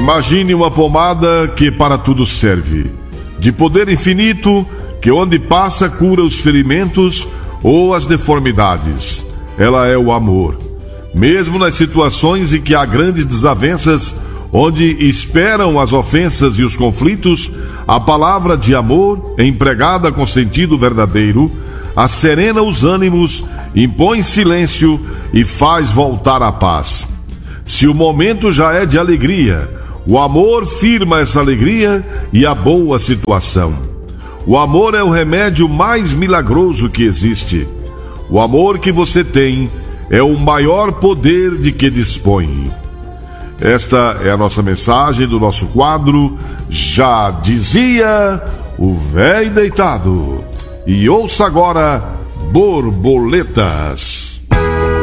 Imagine uma pomada que para tudo serve, de poder infinito, que onde passa cura os ferimentos ou as deformidades. Ela é o amor. Mesmo nas situações em que há grandes desavenças, onde esperam as ofensas e os conflitos, a palavra de amor, empregada com sentido verdadeiro, acerena os ânimos, impõe silêncio e faz voltar a paz. Se o momento já é de alegria, o amor firma essa alegria e a boa situação. O amor é o remédio mais milagroso que existe. O amor que você tem é o maior poder de que dispõe. Esta é a nossa mensagem do nosso quadro Já Dizia o Véi Deitado. E ouça agora Borboletas.